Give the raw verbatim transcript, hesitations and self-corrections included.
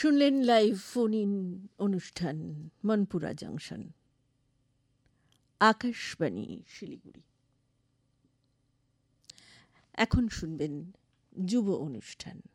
শুনলেন live phone in অনুষ্ঠান Monpura junction, Akashvani Siliguri. এখন শুনবেন যুব অনুষ্ঠান।